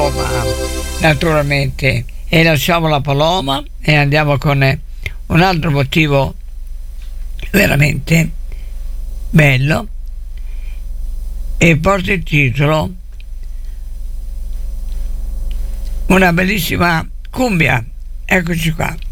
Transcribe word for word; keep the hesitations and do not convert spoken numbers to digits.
Paloma, naturalmente. E lasciamo la Paloma e andiamo con un altro motivo veramente bello, e porta il titolo Una bellissima cumbia. Eccoci qua.